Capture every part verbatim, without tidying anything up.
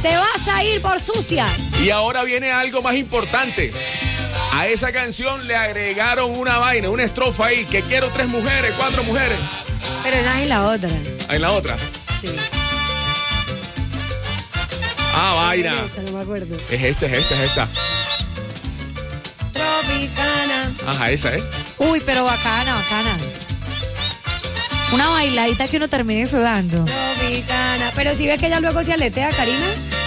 Te vas a ir por sucia. Y ahora viene algo más importante. A esa canción le agregaron una vaina, una estrofa ahí, que quiero tres mujeres, cuatro mujeres. Pero esa es en la otra. En la otra. Sí. Ah, vaina. Es esta, no me acuerdo. Es esta, es esta, es esta. Tropicana. Ajá, esa, ¿eh? Uy, pero bacana, bacana. Una bailadita que uno termine sudando. Tropicana. Pero si ves que ella luego se aletea, Karina.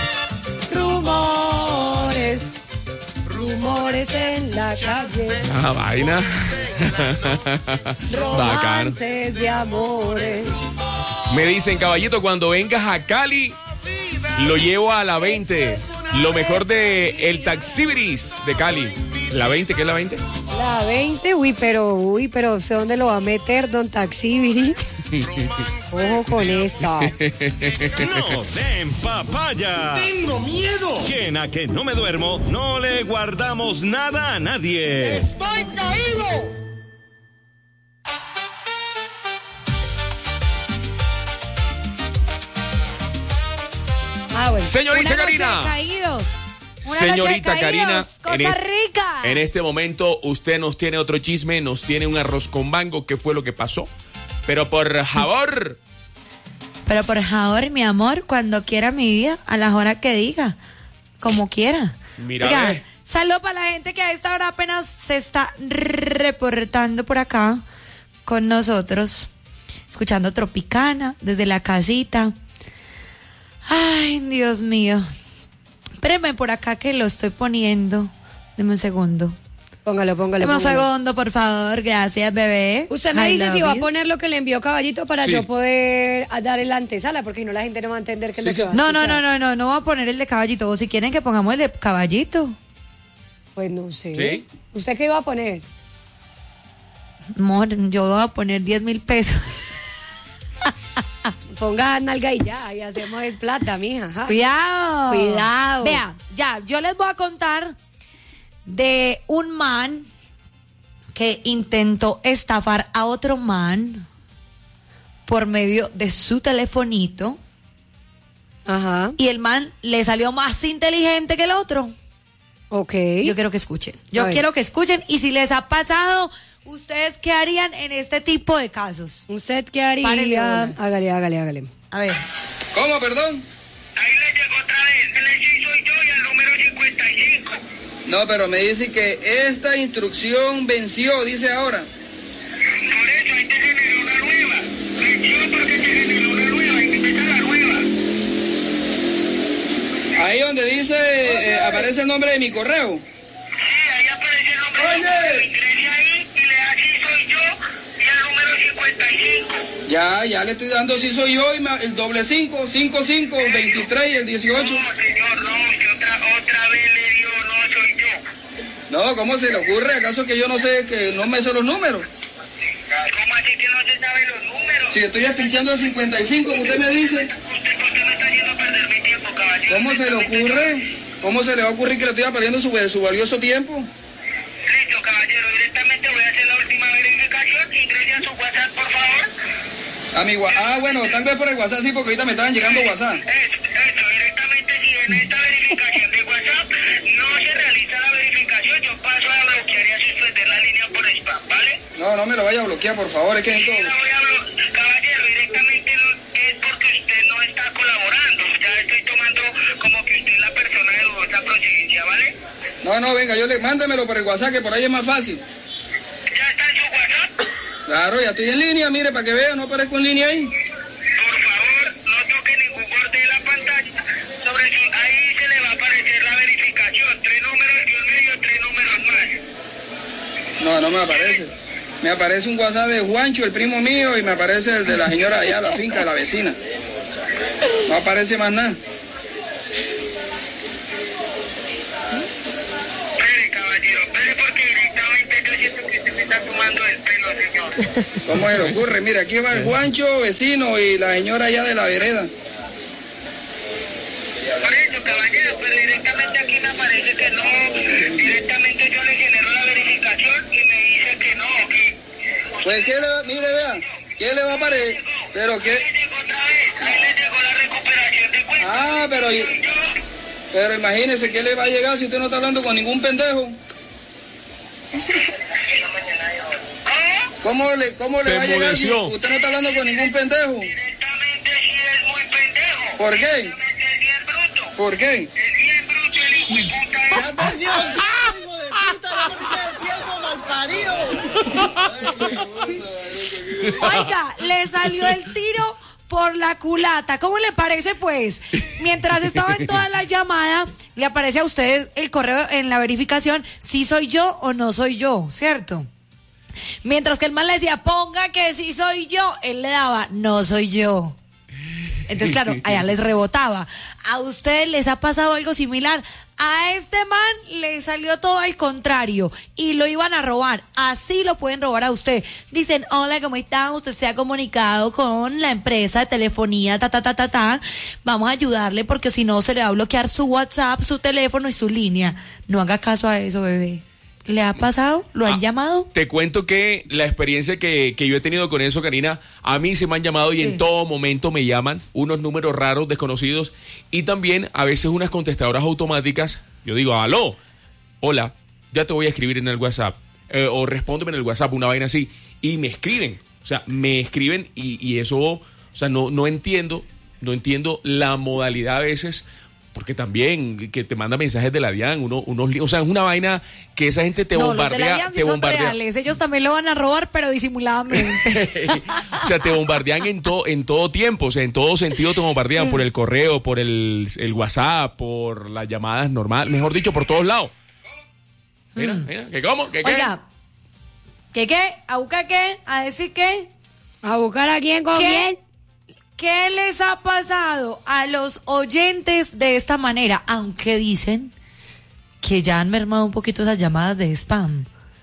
Rumores. Rumores en la calle. Ah, vaina. Romances de amores. Me dicen, caballito, cuando vengas a Cali, lo llevo a la veinte. Lo mejor de el Taxibiris de Cali. ¿La veinte? ¿Qué es la veinte? La veinte, uy, pero, uy, pero sé dónde lo va a meter, don Taxibiris. Ojo con esa. No den papaya. ¡Tengo miedo! Quien a que no me duermo, no le guardamos nada a nadie. ¡Estoy caído! Ah, bueno. Señorita Una noche Karina. de caídos. Una Señorita noche de Karina, caídos. Cosa en, es- rica. en este momento usted nos tiene otro chisme, nos tiene un arroz con mango, ¿qué fue lo que pasó? Pero por favor, Pero por favor, mi amor, cuando quiera mi vida, a las horas que diga, como quiera. Mira, Oiga, ve. saludo para la gente que a esta hora apenas se está reportando por acá con nosotros, escuchando Tropicana desde la casita. Ay, Dios mío. Espérenme por acá que lo estoy poniendo. Deme un segundo. Póngalo, póngalo. Deme un póngalo. segundo, por favor. Gracias, bebé. Usted me I dice love si va a you. poner lo que le envió Caballito para Sí. yo poder dar el antesala, porque si no la gente no va a entender qué es Sí, lo sí. que va a No, no, escuchar. no, no, no, no voy a poner el de Caballito. O si quieren que pongamos el de Caballito. Pues no sé. ¿Sí? ¿Usted qué iba a poner? Amor, yo voy a poner diez mil pesos. Ponga nalga y ya, y hacemos es plata, mija. ajá. Cuidado. Cuidado. Vea, ya, yo les voy a contar de un man que intentó estafar a otro man por medio de su telefonito Ajá, y el man le salió más inteligente que el otro. ok. Yo quiero que escuchen. Yo A ver. quiero que escuchen y si les ha pasado, ¿ustedes qué harían en este tipo de casos? ¿Usted qué Párele haría? bolas. Hágale, hágale, hágale. A ver. ¿Cómo, perdón? Ahí le llegó otra vez, el sí soy yo y el número cincuenta y cinco. No, pero me dice que esta instrucción venció, dice ahora. Por eso ahí te generó una nueva. Venció porque te generó una nueva, hay que empezar la nueva. Ahí donde dice, eh, aparece el nombre de mi correo. Sí, ahí aparece el nombre. Oye. Ingrese ahí y le da sí soy yo y el número cincuenta y cinco. Ya, ya le estoy dando si soy yo y ma- el doble cinco, cinco, cinco, veintitrés y el dieciocho. No, señor, no, que otra, otra vez le dio no soy yo. No, ¿cómo se le ocurre? ¿Acaso que yo no sé, que no me sé los números? ¿Cómo así que no se sabe los números? Si estoy pinchando el cincuenta y cinco, que usted me dice. ¿Usted por qué me está haciendo perder mi tiempo, caballero? ¿Cómo se le ocurre? ¿Cómo se le va a ocurrir que le estoy perdiendo su, su valioso tiempo? Listo, caballero, directamente voy a hacer la última verificación. Ingrese a su WhatsApp, por favor. A mi wa- ah, bueno, tal vez por el WhatsApp sí, porque ahorita me estaban llegando WhatsApp. Eso, eso, directamente si en esta verificación de WhatsApp no se realiza la verificación, yo paso a bloquear y a suspender la línea por spam, ¿vale? No, no me lo vaya a bloquear, por favor, es que Sí, necesito... la voy a bloquear. Caballero, directamente es porque usted no está colaborando. Ya estoy tomando como que usted es la persona de dudosa procedencia, ¿vale? No, no, venga, yo le... Mándemelo por el WhatsApp, que por ahí es más fácil. ¿Ya está en su WhatsApp? Claro, ya estoy en línea, mire, para que vea, no aparezco en línea ahí. Por favor, no toque ningún borde de la pantalla. Sobre su, ahí se le va a aparecer la verificación. Tres números y un medio, tres números más. No, no me aparece. Me aparece un WhatsApp de Juancho, el primo mío, y me aparece el de la señora allá, la finca de la vecina. No aparece más nada. Espere, caballero, espere porque directamente yo siento que se me está tomando el pelo, señor. ¿Cómo se le ocurre? Mira, aquí va el Juancho, vecino, y la señora allá de la vereda. Por eso, caballero, pues directamente aquí me aparece que no. Directamente yo le genero la verificación y me dice que no, que... Pues, ¿qué le va? Mire, vea, ¿qué le va a aparecer? Pero, Ahí ¿qué? le llegó otra vez, ahí le llegó la recuperación de cuenta. Ah, pero... Soy yo Pero imagínese qué le va a llegar si usted no está hablando con ningún pendejo. ¿Cómo le, cómo le va a llegar si usted no está hablando con ningún pendejo? Directamente sí es muy pendejo. ¿Por qué? Directamente es bien bruto. ¿Por qué? Es bien bruto el hijo de puta. ¡Ya perdió el hijo de puta! ¡Ya perdiste el tiempo, malparido! Oiga, le salió el tiro por la culata. ¿Cómo le parece, pues? Mientras estaba en toda la llamada, le aparece a usted el correo en la verificación si soy yo o no soy yo, ¿cierto? Mientras que el man le decía, ponga que sí soy yo, él le daba, no soy yo. Entonces, claro, allá les rebotaba. ¿A ustedes les ha pasado algo similar? A este man le salió todo al contrario y lo iban a robar. Así lo pueden robar a usted. Dicen, hola, ¿cómo está? Usted se ha comunicado con la empresa de telefonía, ta, ta, ta, ta, ta. Vamos a ayudarle porque si no se le va a bloquear su WhatsApp, su teléfono y su línea. No haga caso a eso, bebé. ¿Le ha pasado? ¿Lo han ah, llamado? Te cuento que la experiencia que, que yo he tenido con eso, Karina, a mí se me han llamado y sí. En todo momento me llaman unos números raros, desconocidos, y también a veces unas contestadoras automáticas. Yo digo, aló, hola, ya te voy a escribir en el WhatsApp, eh, o respóndeme en el WhatsApp, una vaina así, y me escriben, o sea, me escriben y, y eso, o sea, no, no entiendo, no entiendo la modalidad a veces. Porque también que te manda mensajes de la DIAN, uno, unos, o sea, es una vaina que esa gente te no, bombardea. Los de la DIAN sí te son bombardea. reales, ellos también lo van a robar, pero disimuladamente. O sea, te bombardean en todo, en todo tiempo, o sea, en todo sentido te bombardean por el correo, por el, el WhatsApp, por las llamadas normales, mejor dicho, por todos lados. Mira, mm. mira, ¿qué cómo? ¿Qué qué? Oiga, ¿qué qué? ¿A buscar qué? ¿A decir qué? ¿A buscar a quién con quién? ¿Qué les ha pasado a los oyentes de esta manera? Aunque dicen que ya han mermado un poquito esas llamadas de spam.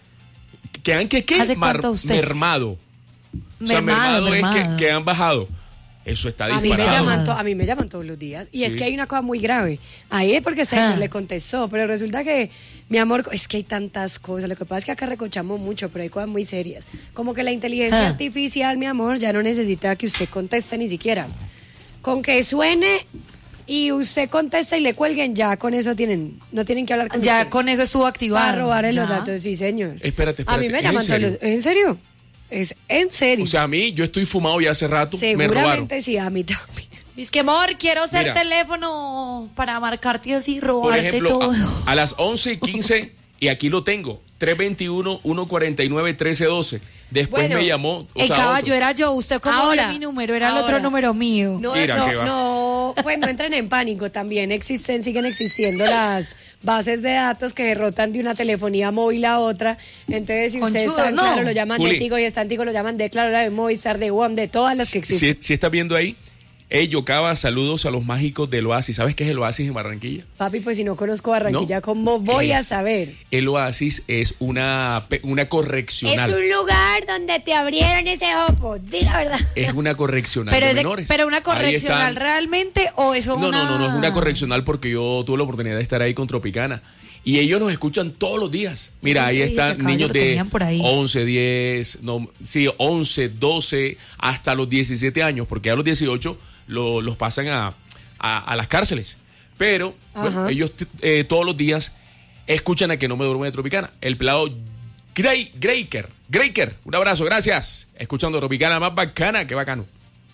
¿Que han que qué? ¿Hace Mar, cuánto usted? Mermado. Mermado, o sea, mermado, mermado. es que, que han bajado. Eso está a disparado. Mí me llaman to, a mí me llaman todos los días. Y sí. Es que hay una cosa muy grave. Ahí es porque Señor le contestó, pero resulta que, mi amor, es que hay tantas cosas. Lo que pasa es que acá recochamos mucho, pero hay cosas muy serias. Como que la inteligencia ah. artificial, mi amor, ya no necesita que usted conteste ni siquiera. Con que suene y usted contesta y le cuelguen, ya con eso tienen, no tienen que hablar con ya usted. Ya con eso estuvo activado. Para robarle ya. los datos, sí, señor. Espérate, espérate. A mí me llaman todos los... ¿En serio? Es en serio. O sea, a mí, yo estoy fumado ya hace rato. Seguramente sí, a mí también. Es que, amor, quiero hacer Mira, teléfono para marcarte así, robarte por ejemplo, todo. A, a las once y quince, y aquí lo tengo, tres dos uno, uno cuatro nueve, uno tres uno dos. Después bueno, me llamó. O el sea, caballo otro. era yo, usted como ahora, mi número, era ahora. el otro número mío. No, Mira, no, no, pues no entren en pánico también. Existen, siguen existiendo las bases de datos que rotan de una telefonía móvil a otra. Entonces, si usted Conchudo, está en no. Claro, lo llaman Juli. de Tigo y está en Tigo, lo llaman de Claro, de Movistar, de U A M, de todas las que existen. Si, si estás viendo ahí, hey, Yocaba, saludos a los mágicos del Oasis. ¿Sabes qué es el Oasis en Barranquilla? Papi, pues si no conozco Barranquilla, No, ¿cómo voy es, a saber? El Oasis es una, una correccional. Es un lugar donde te abrieron ese jopo, di la verdad. Es una correccional Pero, de de, menores. pero una Ahí correccional están. realmente o eso No, una... no, no, no es una correccional porque yo tuve la oportunidad de estar ahí con Tropicana. Y ellos nos escuchan todos los días. Mira, ahí están niños de once, diez, no, sí, once, doce, hasta los diecisiete años, porque a los dieciocho lo, los pasan a, a, a las cárceles. Pero bueno, ellos eh, todos los días escuchan a Que No Me Duermo de Tropicana. El pelado Grey, Greyker, Greyker, un abrazo, gracias. Escuchando Tropicana, más bacana, qué bacano.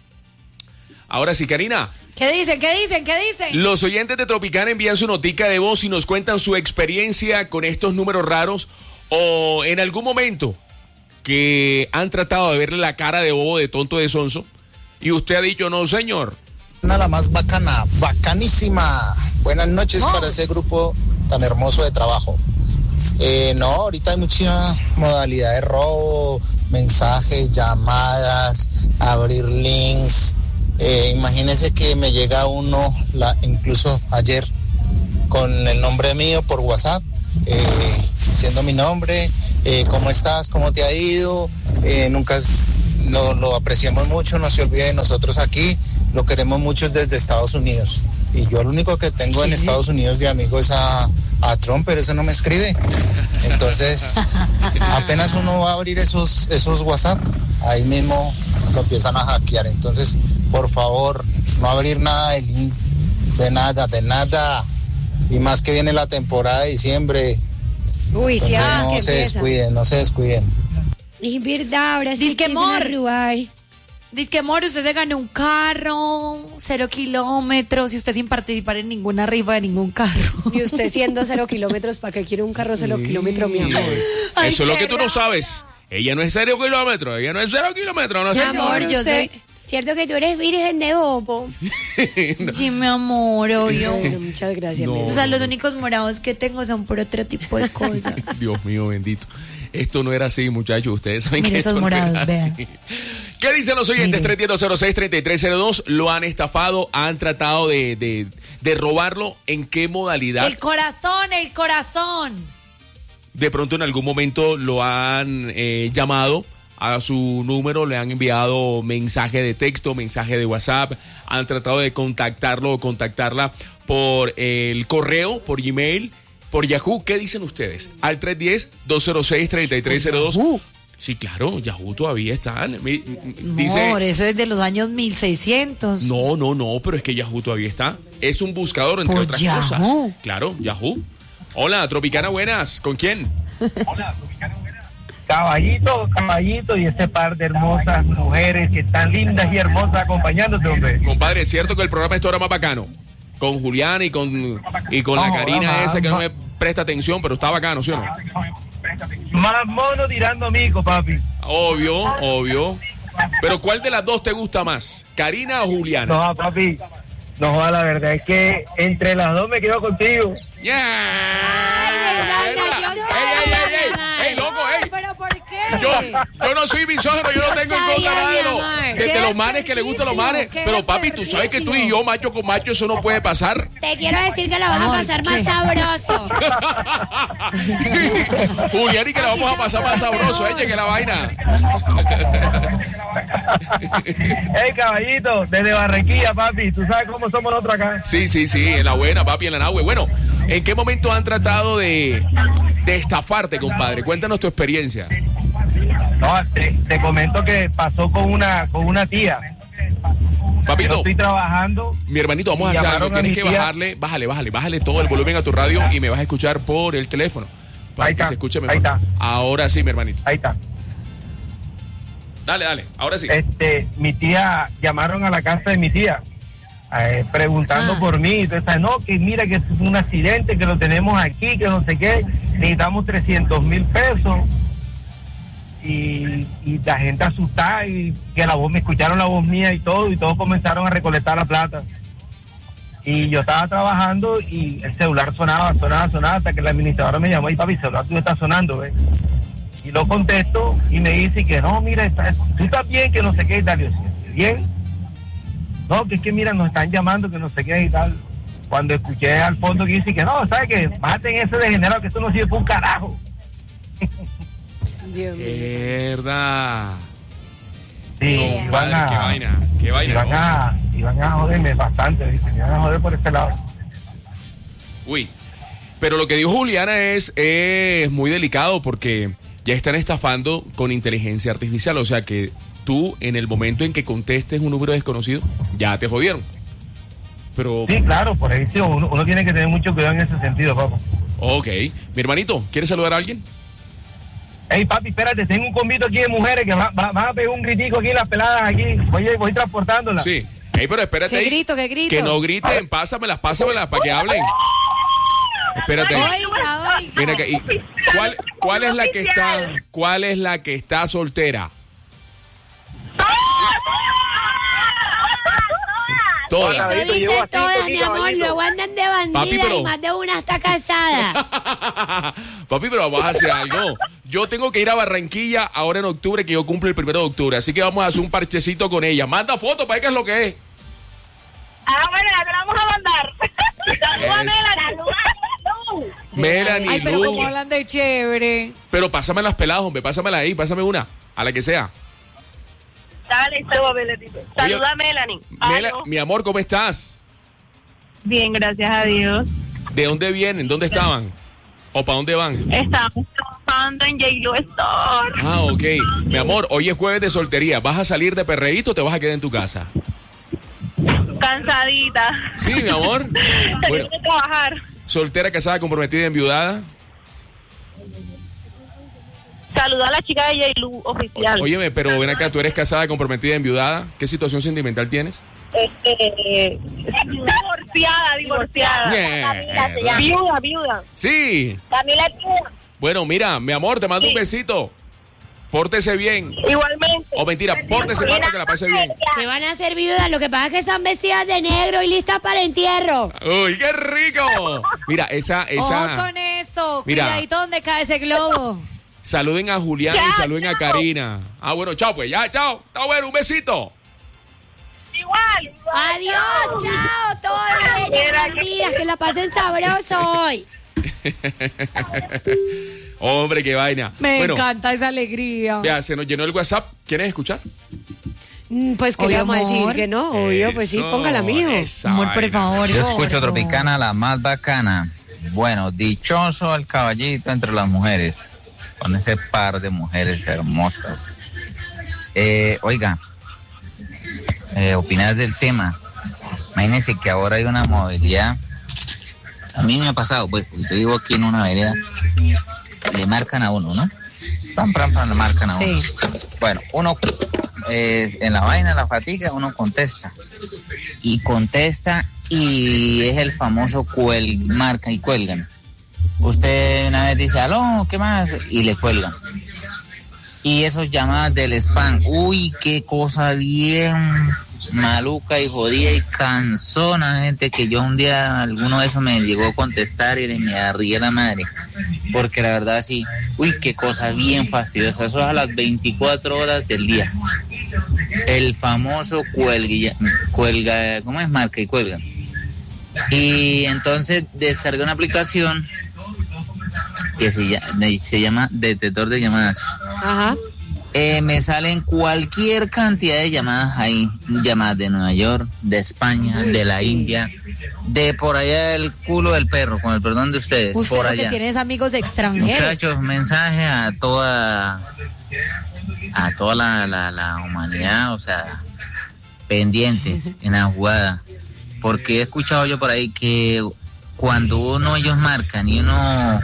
Ahora sí, Karina. ¿Qué dicen? ¿Qué dicen? ¿Qué dicen? Los oyentes de Tropicana envían su notica de voz y nos cuentan su experiencia con estos números raros o en algún momento que han tratado de verle la cara de bobo, de tonto, de sonso y usted ha dicho, no señor. Nada más bacana, bacanísima. Buenas noches oh. para ese grupo tan hermoso de trabajo. Eh, no, ahorita hay mucha modalidad de robo, mensajes, llamadas, abrir links. Eh, imagínese que me llega uno, la, incluso ayer, con el nombre mío por WhatsApp, eh, siendo mi nombre, eh, ¿cómo estás? ¿Cómo te ha ido? Eh, nunca lo, lo apreciamos mucho, no se olvide de nosotros aquí, lo queremos mucho desde Estados Unidos. Y yo lo único que tengo en Estados Unidos de amigo es a, a Trump, pero ese no me escribe. Entonces, apenas uno va a abrir esos, esos WhatsApp, ahí mismo lo empiezan a hackear. Entonces, por favor, no abrir nada de links, de nada, de nada. Y más que viene la temporada de diciembre. Uy, sí, ah, no que se empieza. descuiden, no se descuiden. Es verdad, ahora sí Disque empiezan a amor. robar. Dice que, amor, usted se ganó un carro, cero kilómetros, y usted sin participar en ninguna rifa de ningún carro. Y usted siendo cero kilómetros, ¿para qué quiere un carro cero kilómetros, mi amor? Ay, Eso es lo qué que tú no rabia. sabes. Ella no es cero kilómetros, ella no es cero kilómetros. No Mi sé amor, qué. yo sé. soy... Cierto que tú eres virgen de bobo. Sí, mi amor, obvio. Bueno, muchas gracias, No. mi amor. O sea, los únicos morados que tengo son por otro tipo de cosas. Dios mío, bendito. Esto no era así, muchachos. Ustedes saben Mire que esos esto no morados, era vean. así. ¿Qué dicen los oyentes? Mire. tres uno cero, cero seis, tres tres cero dos. ¿Lo han estafado? ¿Han tratado de, de, de robarlo? ¿En qué modalidad? El corazón, el corazón. De pronto en algún momento lo han eh, llamado a su número, le han enviado mensaje de texto, mensaje de WhatsApp, han tratado de contactarlo o contactarla por el correo, por Gmail, por Yahoo. ¿Qué dicen ustedes? Al tres uno cero, dos cero seis, tres tres cero dos. Yahoo. Sí, claro, Yahoo todavía están. Mi- Dice, Amor, eso es de los años mil seiscientos. no, no, no, pero es que Yahoo todavía está. Es un buscador, entre Por otras Yahoo. cosas. Claro, Yahoo. Hola, Tropicana, buenas. ¿Con quién? Caballito, caballito y ese par de hermosas mujeres que están lindas y hermosas acompañándote, hombre. Compadre, es cierto que el programa está ahora más bacano. Con Julián y con, y con la No, Karina mamá, esa que no mamá. me presta atención, pero está bacano, ¿sí o no? Más mono tirando mico, papi. Obvio, obvio. Pero ¿cuál de las dos te gusta más? ¿Karina o Juliana? No, papi. No joda, la verdad es que entre las dos me quedo contigo. ¡Yeah! Ay, verdad, yo ¡Ey, sabía, ey, ey, ey! mi amor. ¡Ey, loco, ey! ¿Pero por qué? Yo, yo no soy misógino, yo no Yo tengo en contra sabía, nada de, mi lo- amor. de, de Qué los manes que le gustan los manes. desperdicio, qué Pero papi, tú sabes que tú y yo, macho con macho, eso no puede pasar. Te quiero decir que la vas a Amor, pasar más ¿qué? sabroso. Julián, y que la vamos a pasar más sabroso, ella, que la vaina. Ey, caballito, desde Barranquilla, papi. Tú sabes cómo somos nosotros acá. Sí, sí, sí, en la buena, papi, en la nahue. Bueno, ¿en qué momento han tratado de, de estafarte, compadre? Cuéntanos tu experiencia. No, te, te comento que pasó con una con una tía. Yo Papito, estoy trabajando. mi hermanito, vamos a y hacer algo. llamaron a Tienes mi que tía. bajarle, bájale, bájale, bájale todo el volumen a tu radio y me vas a escuchar por el teléfono. Para Ahí que está, se escuche mejor. ahí está. Ahora sí, mi hermanito. Ahí está. Dale, dale, ahora sí. Este, mi tía, llamaron a la casa de mi tía, eh, preguntando Ah. por mí. Entonces, no, que mira que es un accidente, que lo tenemos aquí, que no sé qué, necesitamos trescientos mil pesos. Y, y la gente asustada y que la voz, me escucharon la voz mía y todo, y todos comenzaron a recolectar la plata. Y yo estaba trabajando y el celular sonaba, sonaba, sonaba, hasta que el administrador me llamó y papi, el celular tú está sonando, ¿ves? Y lo contesto y me dice que no, mira, está- tú estás bien, que no sé qué y tal. Y yo, "Sí, bien. No, que es que mira, nos están llamando, que no sé qué y tal. Cuando escuché al fondo que dice que no, ¿sabes qué? Maten ese degenerado, que esto no sirve para un carajo. Dios mío. Verdad. Sí, No, iban padre, a, qué vaina, qué vaina. iban ¿no? a, iban a joderme bastante, ¿viste? Me iban a joder por este lado. Uy. Pero lo que dijo Juliana es, es muy delicado porque ya están estafando con inteligencia artificial. O sea que tú, en el momento en que contestes un número desconocido, ya te jodieron. Pero, Sí, claro, por ahí sí, uno, uno tiene que tener mucho cuidado en ese sentido, papá. ok. Mi hermanito, ¿quieres saludar a alguien? Ey, papi, espérate, tengo un convito aquí de mujeres que va- va- van a pegar un gritico aquí, las peladas aquí. Voy, voy transportándolas. Sí. Ey, pero espérate ¿Qué ahí. grito, qué grito? Que no griten, pásamelas, pásamelas para que hablen. Espérate ahí. Oiga, oiga. Mira que, y- ¿cuál, ¿Cuál es la que está, cuál es la que está soltera? Todas. Eso Caballito, dice llevo así, todas, sí, mi amor. caballito. Luego andan de bandida Papi, pero- y más de una está casada. Papi, pero vamos a hacer algo. Yo tengo que ir a Barranquilla ahora en octubre, que yo cumplo el primero de octubre. Así que vamos a hacer un parchecito con ella. Manda fotos para ver qué es lo que es. Ah, bueno, ya te la vamos a mandar. Salúdame Es- la salud. Melanie, Ay, pero Lu. como hablan de chévere. Pero pásame las peladas, hombre. Pásamela ahí, pásame una. A la que sea. Dale, estuvo, Melanie. Saluda a Melanie. Mela- Aló. mi amor, ¿cómo estás? Bien, gracias a Dios. ¿De dónde vienen? ¿Dónde estaban? ¿O para dónde van? Estamos trabajando en J-Lo Store. Ah, ok. Mi amor, hoy es jueves de soltería. ¿Vas a salir de perreíto o te vas a quedar en tu casa? Cansadita. Sí, mi amor. Tengo Bueno, que trabajar. soltera, casada, comprometida, enviudada. Saluda a la chica de J-Lu oficial. Óyeme, pero ven acá, tú eres casada, comprometida, enviudada. ¿Qué situación sentimental tienes? Este, divorciada, divorciada. Yeah. Camila, viuda, viuda. Sí. Camila es viuda. Bueno, mira, mi amor, te mando sí. un besito. Pórtese bien. Igualmente. O mentira, pórtese mal para que la pase bien. Que van a ser viudas, lo que pasa es que están vestidas de negro y listas para entierro. ¡Uy, qué rico! Mira, esa, esa. Ojo con eso, mira, cuidadito donde cae ese globo. Saluden a Julián ya, y saluden chao. a Karina. Ah, bueno, chao pues, ya, chao. Está bueno, un besito. Igual, igual. Adiós, chao, todas ellas bandidas, que la pasen sabroso hoy. Hombre, qué vaina. Me bueno, encanta esa alegría. Ya, se nos llenó el WhatsApp. ¿Quieres escuchar? Pues que le vamos a decir que no, obvio, pues sí, póngala, mijo. Amor, por favor. Yo escucho Tropicana, la más bacana. Bueno, dichoso el caballito entre las mujeres, con ese par de mujeres hermosas. Eh, oiga, eh, opinar del tema. Imagínense que ahora hay una modalidad. A mí me ha pasado, pues, yo vivo aquí en una vereda, le marcan a uno, ¿no? Pam, pam, pam, le marcan a uno. Sí. Bueno, uno eh, en la vaina, la fatiga, uno contesta. Y contesta y es el famoso cuel, marca y cuelgan. Usted una vez dice, aló, ¿qué más? Y le cuelgan. Y esos llamadas del spam, uy, qué cosa bien maluca y jodida y cansona, gente, que yo un día alguno de esos me llegó a contestar y me arrié la madre, porque la verdad sí, uy, qué cosa bien fastidiosa, eso es a las veinticuatro horas del día, el famoso cuelga, cuelga, ¿cómo es? Marca y cuelga. Y entonces descargué una aplicación que se llama, se llama detector de llamadas. Ajá. Eh, me salen cualquier cantidad de llamadas ahí, llamadas de Nueva York, de España, de la India, de por allá el culo del perro, con el perdón de ustedes, Usted por lo allá. Que tienes amigos extranjeros. Muchachos, mensaje a toda, a toda la, la, la humanidad, o sea, pendientes en la jugada, porque he escuchado yo por ahí que cuando uno ellos marcan y uno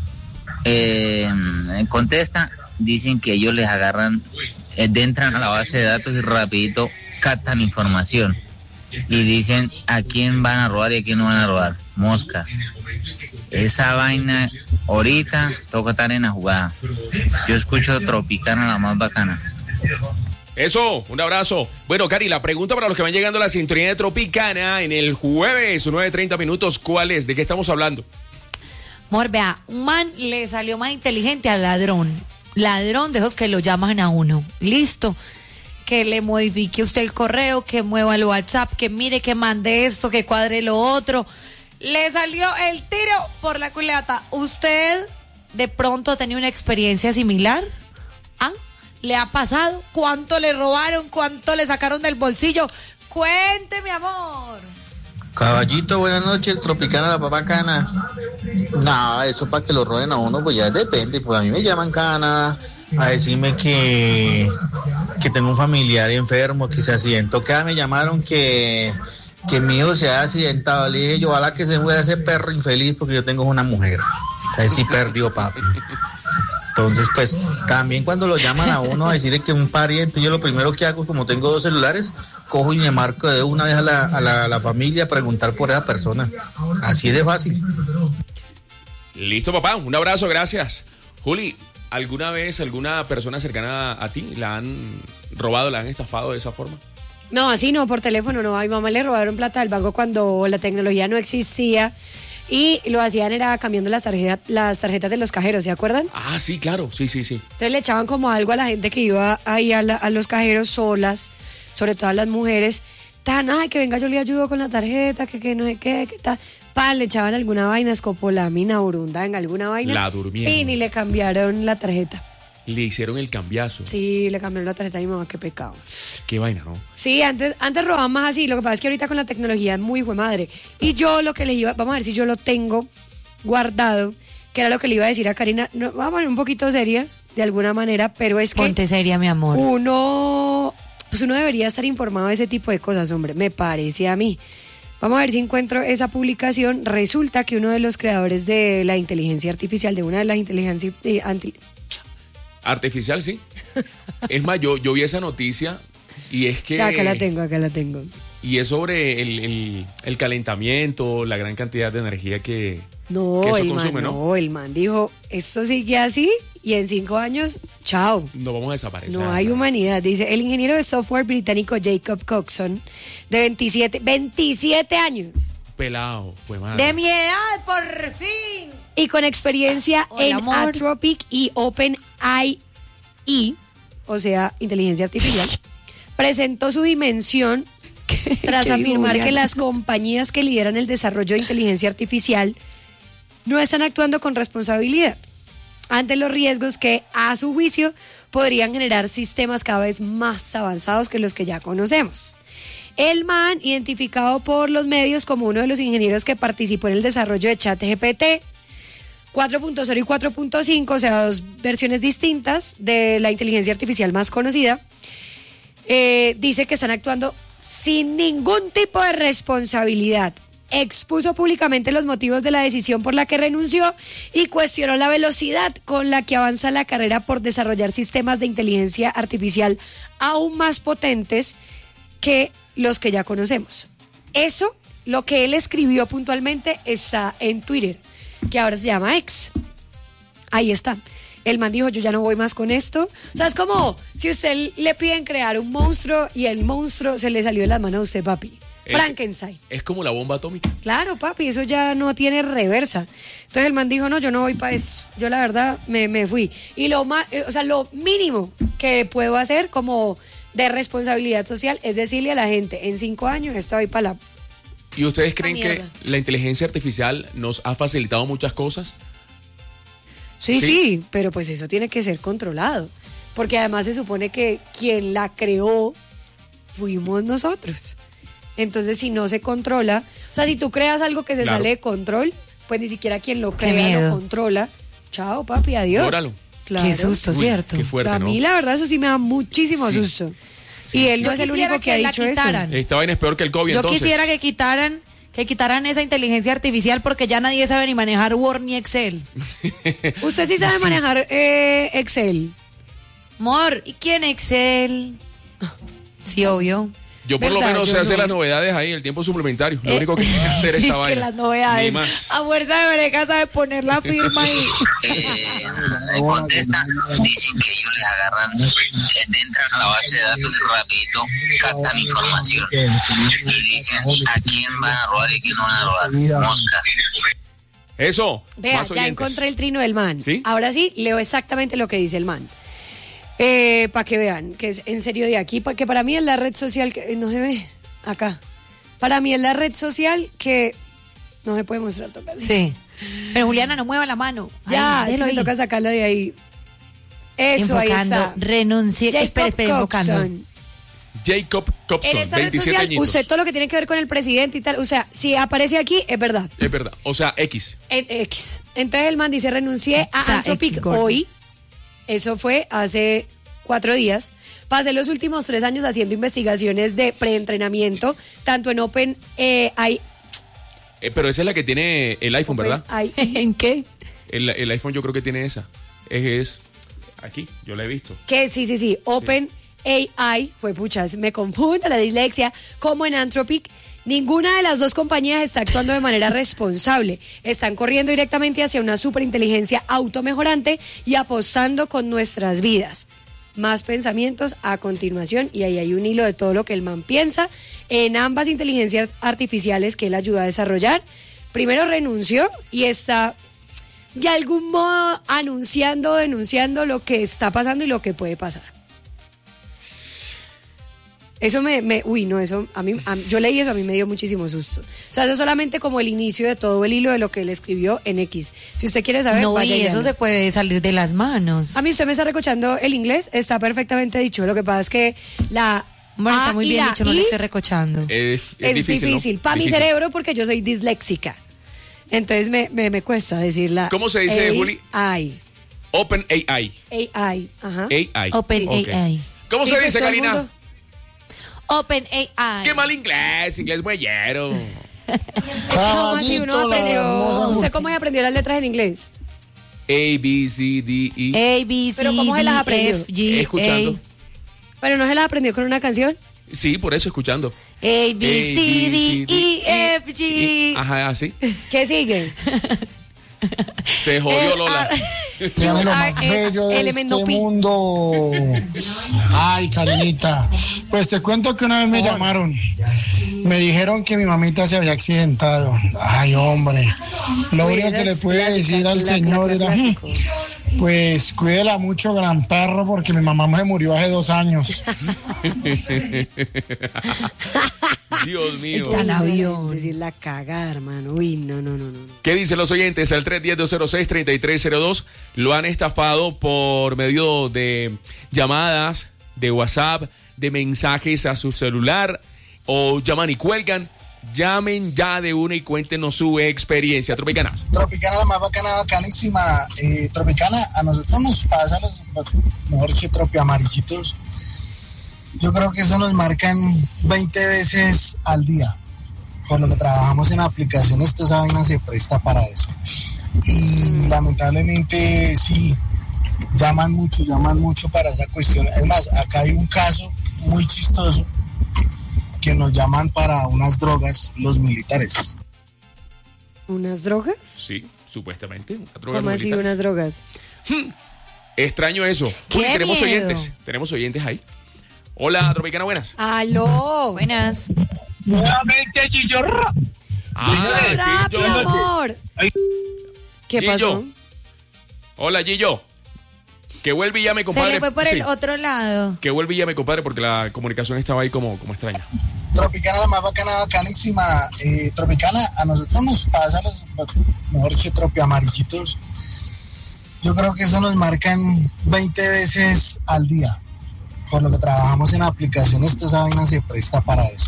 eh, contesta, dicen que ellos les agarran, eh, entran a la base de datos y rapidito captan información y dicen a quién van a robar y a quién no van a robar. Mosca. Esa vaina ahorita toca estar en la jugada. Yo escucho Tropicana, la más bacana. Eso, un abrazo. Bueno, Cari, la pregunta para los que van llegando a la sintonía de Tropicana en el jueves, nueve treinta minutos, ¿cuál es? ¿De qué estamos hablando? Amor, vea, un man le salió más inteligente al ladrón. Ladrón de esos que lo llaman a uno. Listo. Que le modifique usted el correo, que mueva el WhatsApp, que mire, que mande esto, que cuadre lo otro. Le salió el tiro por la culata. ¿Usted de pronto ha tenido una experiencia similar? ¿Ah? ¿Le ha pasado? ¿Cuánto le robaron? ¿Cuánto le sacaron del bolsillo? Cuente, mi amor. Caballito, buenas noches, Tropicana, la papá cana. No, eso para que lo roben a uno, pues ya depende. Pues a mí me llaman cana a decirme que, que tengo un familiar enfermo, que se accidentó. Que me llamaron que, que mi hijo se ha accidentado. Le dije yo, ojalá que se muera ese perro infeliz porque yo tengo una mujer. Ahí sí perdió, papi. Entonces, pues, también cuando lo llaman a uno a decirle que un pariente, yo lo primero que hago, como tengo dos celulares, cojo y me marco de una vez a la, a la, a la familia a preguntar por esa persona. Así de fácil. Listo, papá. Un abrazo, gracias. Juli, ¿alguna vez alguna persona cercana a ti la han robado, la han estafado de esa forma? No, así no, por teléfono no. A mi mamá le robaron plata del banco cuando la tecnología no existía. Y lo hacían era cambiando las tarjetas, las tarjetas de los cajeros, ¿se acuerdan? Ah, sí, claro, sí, sí, sí. Entonces le echaban como algo a la gente que iba ahí a, la, a los cajeros solas, sobre todo a las mujeres, tan, ay, que venga yo le ayudo con la tarjeta, que, que no sé qué, que tal. Pa, le echaban alguna vaina, escopolamina, burunda, en alguna vaina. La durmieron. Y ni le cambiaron la tarjeta. Le hicieron el cambiazo. Sí, le cambiaron la tarjeta a mi mamá, qué pecado. Qué vaina, ¿no? Sí, antes, antes robaban más así, lo que pasa es que ahorita con la tecnología es muy hijo de madre. Y yo lo que les iba, vamos a ver si yo lo tengo guardado, que era lo que le iba a decir a Karina, no, vamos a poner un poquito seria, de alguna manera, pero es que... Ponte seria, mi amor. Uno, pues uno debería estar informado de ese tipo de cosas, hombre, me parece a mí. Vamos a ver si encuentro esa publicación. Resulta que uno de los creadores de la inteligencia artificial, de una de las inteligencias eh, anti- Artificial, sí. Es más, yo, yo vi esa noticia y es que... Acá la tengo, acá la tengo. Y es sobre el, el, el calentamiento, la gran cantidad de energía que, No, que eso el consume, man, ¿no? no, el man dijo, esto sigue así y en cinco años, chao. No vamos a desaparecer. No hay humanidad. Dice, el ingeniero de software británico Jacob Coxon, de veintisiete, veintisiete años. Pelado, pues madre. De mi edad, por fin. Y con experiencia Hola, en amor. Anthropic y OpenAI, o sea, inteligencia artificial, presentó su dimensión tras ¿Qué dijo afirmar Juliana? que las compañías que lideran el desarrollo de inteligencia artificial no están actuando con responsabilidad ante los riesgos que, a su juicio, podrían generar sistemas cada vez más avanzados que los que ya conocemos. El man, identificado por los medios como uno de los ingenieros que participó en el desarrollo de ChatGPT cuatro punto cero y cuatro punto cinco, o sea, dos versiones distintas de la inteligencia artificial más conocida, eh, dice que están actuando sin ningún tipo de responsabilidad. Expuso públicamente los motivos de la decisión por la que renunció y cuestionó la velocidad con la que avanza la carrera por desarrollar sistemas de inteligencia artificial aún más potentes que los que ya conocemos. Eso, lo que él escribió puntualmente, está en Twitter, que ahora se llama X. Ahí está. El man dijo, yo ya no voy más con esto. O sea, es como si usted le piden crear un monstruo y el monstruo se le salió de las manos a usted, papi. Es- Frankenstein. Es como la bomba atómica. Claro, papi, eso ya no tiene reversa. Entonces el man dijo, no, yo no voy para eso. Yo la verdad me, me fui. Y lo más, o sea, lo mínimo que puedo hacer como de responsabilidad social es decirle a la gente, en cinco años estoy para la... ¿Y ustedes creen que mierda. la inteligencia artificial nos ha facilitado muchas cosas? Sí, Sí. sí, pero pues eso tiene que ser controlado. Porque además se supone que quien la creó fuimos nosotros. Entonces, si no se controla, o sea, si tú creas algo que se Claro. sale de control, pues ni siquiera quien lo Qué crea miedo. lo controla. Chao, papi, adiós. Llóralo. Claro. Qué susto, Uy, ¿cierto? qué fuerte, A ¿no? mí la verdad eso sí me da muchísimo Sí. susto. Y él no Yo es el quisiera único que, ha que la dicho quitaran. eso. Esta vaina es peor que el COVID, Yo entonces. quisiera que quitaran, que quitaran esa inteligencia artificial porque ya nadie sabe ni manejar Word ni Excel. Usted sí sabe manejar eh, Excel. Amor, ¿y quién Excel? Sí, obvio. Yo por lo ¿Verdad? menos Yo sé hacer no. las novedades ahí, el tiempo suplementario. Lo Eh, único que sé hacer es es esa que vaina. las novedades. Ni más. A fuerza de breca sabe poner la firma y... Eh, le contestan, dicen que ellos les agarran, les entran a la base de datos y rapidito captan información y dicen a quién van a robar y a quién no van a robar. Mosca. Eso. Vea, más ya oyentes. encontré el trino del man. ¿Sí? Ahora sí, leo exactamente lo que dice el man. Eh, para que vean, que es en serio de aquí, pa- que para mí es la red social que eh, no se ve acá. Para mí es la red social que no se puede mostrar toca así. Sí. Pero Juliana, no mueva la mano. Ya, Ay, es que déjelo me ahí. toca sacarla de ahí. Eso, ahí Enfocando, está. renuncie. Jacob Espera, espera, enfocando. Coxon. Jacob En Copson, esta red veintisiete social, añitos. usted todo lo que tiene que ver con el presidente y tal, o sea, si aparece aquí, es verdad. Es verdad. O sea, X. En X. Entonces el man dice, renuncié a O sea, Anthropic X, gordo. hoy. Eso fue hace cuatro días. Pasé los últimos tres años haciendo investigaciones de preentrenamiento, tanto en Open eh, I- Eh, pero esa es la que tiene el iPhone, ¿verdad? Open ¿En qué? El, el iPhone yo creo que tiene esa. Es, es aquí, yo la he visto. que sí, sí, sí, Open A I, fue puchas, me confundo la dislexia, como en Anthropic. Ninguna de las dos compañías está actuando de manera responsable. Están corriendo directamente hacia una superinteligencia automejorante y apostando con nuestras vidas. Más pensamientos a continuación, y ahí hay un hilo de todo lo que el man piensa en ambas inteligencias artificiales que él ayuda a desarrollar. Primero renunció y está de algún modo anunciando, denunciando lo que está pasando y lo que puede pasar. Eso me, me uy, no, eso, a mí, a- yo leí eso, a mí me dio muchísimo susto. O sea, eso es solamente como el inicio de todo el hilo de lo que él escribió en X. Si usted quiere saber, No, vaya y eso léalo. se puede salir de las manos. A mí usted me está recochando el inglés, está perfectamente dicho. Lo que pasa es que la Bueno, está A muy y bien la dicho, no le I estoy recochando. Es, es es difícil, difícil. ¿no? Para mi Difícil. cerebro, porque yo soy disléxica. Entonces me, me, me cuesta decirla. ¿Cómo se dice, A- Juli? I. Open A I. A I. Ajá. A I. Open Ok. A I. ¿Cómo Sí, se pues dice, todo el Karina? mundo- Open A I. Qué mal inglés, inglés muellero. ¿Cómo así uno aprendió? ¿Usted cómo aprendió las letras en inglés? A, B, C, D, E. A, B, C, ¿Pero cómo se las aprendió? F, G, Escuchando. ¿Pero no se las aprendió con una canción? Sí, por eso escuchando. A, B, C, D, E, F, G. Ajá, así. ¿Qué sigue? Se jodió Lola. Dígame lo más bello de este mundo. Ay, Karinita. Pues te cuento que una vez me llamaron. Me dijeron que mi mamita se había accidentado. Ay, hombre. Lo único que le pude decir al señor era, pues cuídela mucho, gran perro, porque mi mamá se murió hace dos años. Dios mío. Está el avión. Decir la cagada, hermano. Uy, no, no, no, no. ¿Qué dicen los oyentes? Al tres uno cero, dos cero seis, tres tres cero dos lo han estafado por medio de llamadas, de WhatsApp, de mensajes a su celular, o llaman y cuelgan. Llamen ya de una y cuéntenos su experiencia. Tropicana. Tropicana, la más bacana, bacanísima. Eh, Tropicana, a nosotros nos pasa, los, mejor dicho, tropiamarillitos. Yo creo que eso nos marcan veinte veces al día. Por lo que trabajamos en aplicaciones, esta vaina se presta para eso. Y lamentablemente sí, llaman mucho, llaman mucho para esa cuestión. Es más, acá hay un caso muy chistoso que nos llaman para unas drogas los militares. ¿Unas drogas? Sí, supuestamente. Una droga ¿Cómo así unas drogas? Hmm, extraño eso. ¡Qué Uy, tenemos miedo! oyentes. Tenemos oyentes ahí. Hola, Tropicana, buenas. ¡Aló! Buenas. Nuevamente, Chillorra. Ah, mi amor! ¿Qué Gillo. pasó? Hola, Gillo. Que vuelve y llame, compadre. Se le fue por Sí, el otro lado. que vuelve y llame, compadre, porque la comunicación estaba ahí como, como extraña. Tropicana, la más bacana, bacanísima. Eh, Tropicana, a nosotros nos pasa, los, mejor dicho, tropiamarillitos. Yo creo que eso nos marcan veinte veces al día. Por lo que trabajamos en aplicaciones, esta vaina se presta para eso.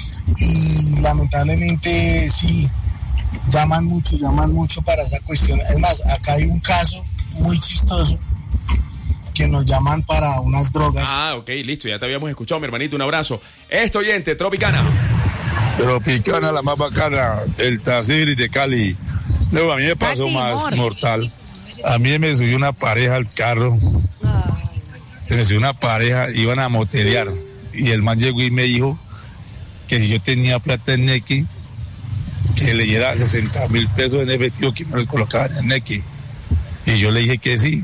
Y lamentablemente sí, llaman mucho, llaman mucho para esa cuestión. Es más, acá hay un caso muy chistoso que nos llaman para unas drogas. Ah, ok, listo, ya te habíamos escuchado, mi hermanito, un abrazo. Este oyente, Tropicana. Tropicana, la más bacana, el Tacibri de Cali. Luego a mí me pasó Casi, más amor. mortal. A mí me subió una pareja al carro. Se me subió una pareja, iban a moterear. Y el man llegó y me dijo que si yo tenía plata en Nequi, que le diera sesenta mil pesos en efectivo que me lo colocaban en Nequi. Y yo le dije que sí.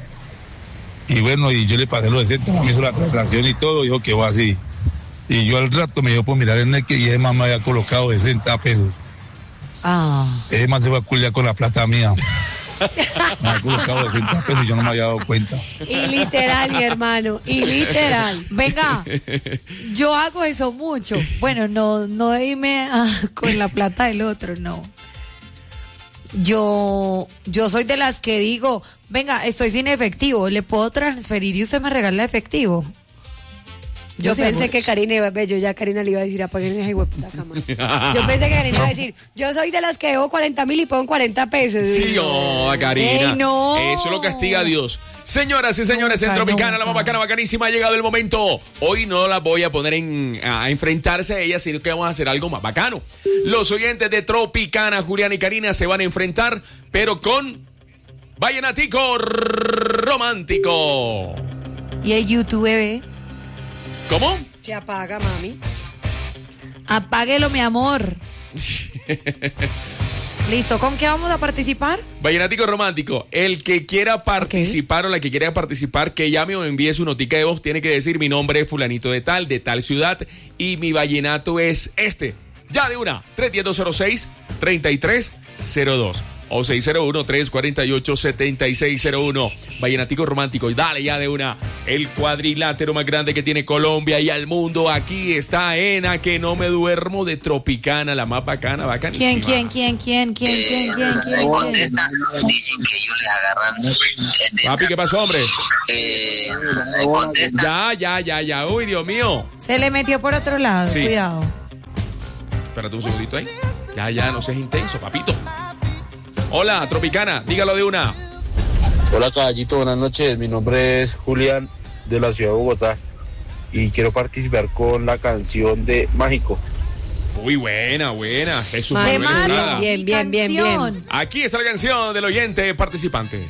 Y bueno, y yo le pasé los sesenta, me hizo la transacción y todo, dijo que va así. Y yo al rato me dio por mirar en Nequi y ese man me había colocado sesenta pesos. Ah. Ese man se fue a culiar con la plata mía. Me había colocado sesenta pesos y yo no me había dado cuenta. Y literal, mi hermano, y literal. Venga, yo hago eso mucho. Bueno, no, no de irme a- con la plata del otro, no. Yo, yo soy de las que digo, venga, estoy sin efectivo, ¿le puedo transferir y usted me regala efectivo? Yo sí pensé hago que eso. Karina iba a ver, yo ya Karina le iba a decir, apaguen esa hueputa cámara. Yo pensé que Karina iba a decir, yo soy de las que debo cuarenta mil y pongo cuarenta pesos. Sí, oh, Karina. Ey, no. Eso lo castiga Dios. Señoras y señores, Nunca, en Tropicana, nunca. la más bacana, bacanísima, ha llegado el momento. Hoy no las voy a poner en, a enfrentarse a ellas, sino que vamos a hacer algo más bacano. Los oyentes de Tropicana, Julián y Karina, se van a enfrentar, pero con Vallenatico Romántico. Y el YouTube, bebé. ¿Cómo? Se apaga, mami. Apáguelo, mi amor. Listo, ¿con qué vamos a participar? Vallenático Romántico, el que quiera participar o la que quiera participar, que llame o envíe su notica de voz, tiene que decir mi nombre es fulanito de tal, de tal ciudad, y mi vallenato es este. Ya de una, tres uno cero, dos cero seis, tres tres cero dos o seis cero uno, tres cuatro ocho, siete seis cero uno. Vallenatico Romántico, y dale ya de una, el cuadrilátero más grande que tiene Colombia y al mundo. Aquí está Ena, que no me duermo, de Tropicana, la más bacana, bacanísima. ¿Quién, quién, quién, quién, quién, quién, quién, quién, quién? Dicen que ellos les agarran. Papi, ¿qué pasó, hombre? Eh, contestan. Ya, ya, ya, ya. Uy, Dios mío. Se le metió por otro lado, Sí. cuidado. Espérate un segundito ahí. Ya, ya, no seas intenso, papito. Hola, Tropicana, dígalo de una. Hola, caballito, buenas noches. Mi nombre es Julián, de la ciudad de Bogotá, y quiero participar con la canción de Mágico. Uy, buena, buena. Jesús Ay, Manuel Estrada. bien, bien, bien, bien, bien. Aquí está la canción del oyente participante.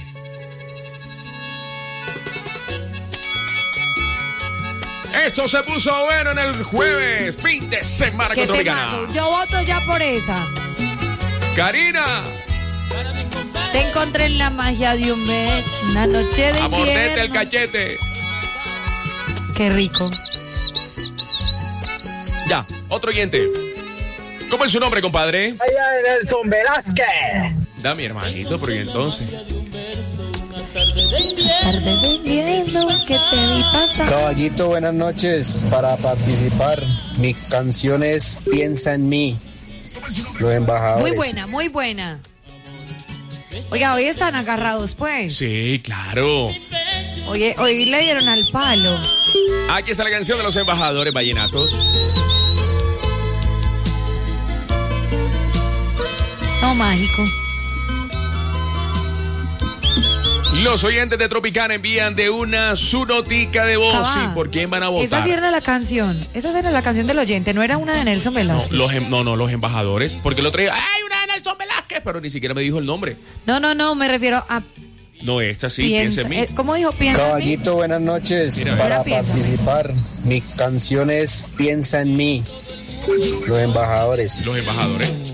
Esto se puso bueno en el jueves, fin de semana con Tropicana. Yo voto ya por esa. Karina. Te encontré en la magia de un beso, una noche de A morderte invierno. el cachete. Qué rico. Ya, otro oyente. ¿Cómo es su nombre, compadre? Allá Nelson Velázquez. Da mi hermanito, pero ¿y entonces? Tarde de invierno que te vi pasar. Caballito, buenas noches. Para participar, mi canción es Piensa en mí. Los embajadores. Muy buena, muy buena. Oiga, hoy están agarrados, pues. Sí, claro. Oye, hoy le dieron al palo. Aquí está la canción de los embajadores vallenatos. No, mágico. Los oyentes de Tropicana envían de una su notica de voz. Cabá. ¿Y por quién van a votar? Esa sí era la canción. Esa era la canción del oyente, no era una de Nelson No, Velázquez. los, em- no, no, los embajadores. Porque el otro día, ¡ay, una de Nelson Velázquez! Pero ni siquiera me dijo el nombre. No, no, no, me refiero a No, esta sí, piensa. piensa en mí. eh, ¿Cómo dijo? Piensa en mí. Caballito, buenas noches. Mira, Para mira, piensa. participar, mi canción es Piensa en mí. Los embajadores. Los embajadores.